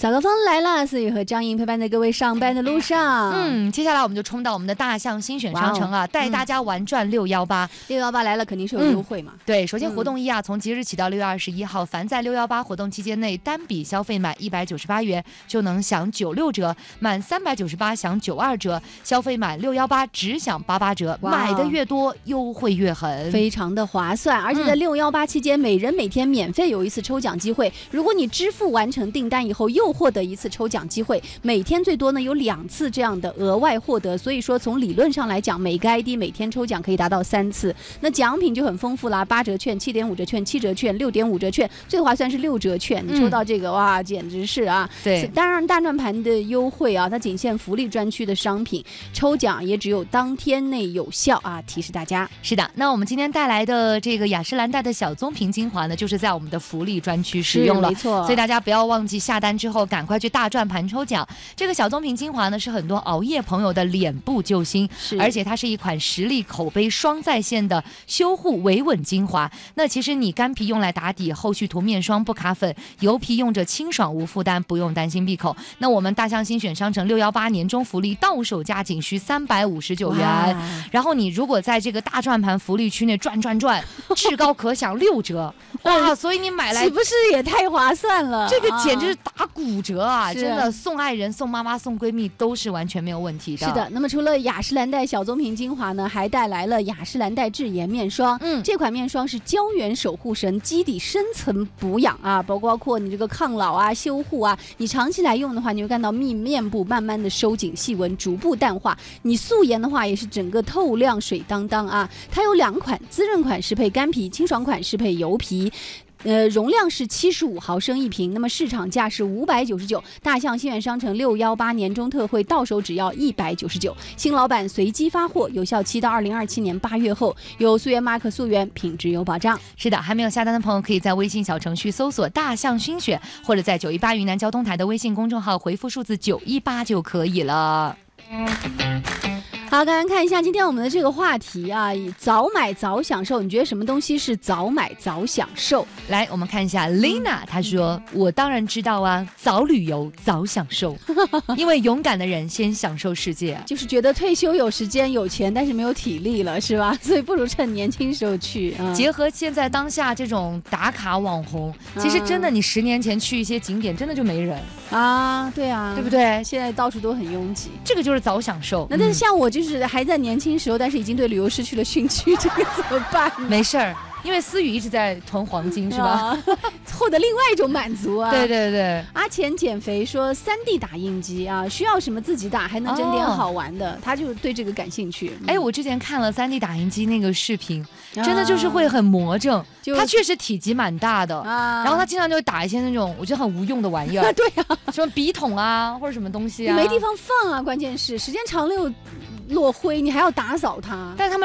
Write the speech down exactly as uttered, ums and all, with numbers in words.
早高峰来了，思雨和张莹陪伴在各位上班的路上。 嗯，接下来我们就冲到我们的大象新选商城啊，带大家玩转六幺八。 六幺八来了，肯定是有优惠嘛。 嗯、对，首先活动一啊，嗯、从即日起到六月二十一号，凡在六幺八活动期间内单笔消费满一百九十八元就能享九六折，满三百九十八享九二折，消费满六幺八只享八八折，买的越多优惠越狠， 非常的划算。而且在六幺八期间，嗯、每人每天免费有一次抽奖机会，如果你支付完成订单以后，又获得一次抽奖机会，每天最多呢有两次这样的额外获得，所以说从理论上来讲，每个 I D 每天抽奖可以达到三次。那奖品就很丰富啦，八折券、七点五折券、七折券、六点五折券，最划算是六折券。你抽到这个、嗯、哇，简直是啊！ 对， 当然大转盘的优惠啊，它仅限福利专区的商品，抽奖也只有当天内有效啊！提示大家。 是的，那我们今天带来的这个雅诗兰黛的小棕瓶精华呢，就是在我们的福利专区使用了， 没错。 所以大家不要忘记下单之后赶快去大转盘抽奖。这个小棕瓶精华呢，是很多熬夜朋友的脸部救星，而且它是一款实力口碑双在线的修护维稳精华。那其实你干皮用来打底，后续涂面霜不卡粉，油皮用着清爽无负担，不用担心闭口。那我们大象新选商城六幺八年终福利到手价仅需三百五十九元，然后你如果在这个大转盘福利区内转转转，至高可享六折。哇，所以你买来岂不是也太划算了？ 这个简直是打骨折啊！啊真的送爱人、送妈妈、送闺蜜都是完全没有问题的。 是的，那么除了雅诗兰黛小棕瓶精华呢，还带来了雅诗兰黛智妍面霜。嗯，这款面霜是胶原守护神，基底深层补养啊，包包括你这个抗老啊、修护啊。你长期来用的话，你会看到面面部慢慢的收紧细纹，逐步淡化。你素颜的话，也是整个透亮水当当啊。它有两款，滋润款适配干皮，清爽款适配油皮。呃，容量是七十五毫升一瓶，那么市场价是五百九十九，大象新选商城六幺八年终特惠到手只要一百九十九，新老板随机发货，有效期到二零二七年八月后，有溯源码可溯源，品质有保障。 是的，还没有下单的朋友可以在微信小程序搜索大象新选，或者在九一八云南交通台的微信公众号回复数字九一八就可以了。 好，刚刚看一下今天我们的这个话题啊，早买早享受，你觉得什么东西是早买早享受？ 来，我们看一下 Lina， 她说：“我当然知道啊，早旅游早享受，因为勇敢的人先享受世界。” 就是觉得退休有时间有钱，但是没有体力了，是吧？所以不如趁年轻时候去。嗯、 结合现在当下这种打卡网红，其实真的，你十年前去一些景点，真的就没人啊，对啊， 对不对？ 现在到处都很拥挤， 这个就是早享受。 那但是像我就。就是还在年轻时候，但是已经对旅游失去了兴趣，这个怎么办？ 没事儿，因为思雨一直在囤黄金，是吧？ 获得另外一种满足啊！ 对对对。 阿钱减肥说三 D 打印机啊，需要什么自己打，还能整点好玩的，哦、他就对这个感兴趣。 哎、嗯，我之前看了三 D 打印机那个视频，真的就是会很魔怔。他确实体积蛮大的，啊、然后他经常就会打一些那种我觉得很无用的玩意儿。 对啊， 什么笔筒啊，或者什么东西啊， 你没地方放啊，关键是时间长了又落灰，你还要打扫它。 但是他们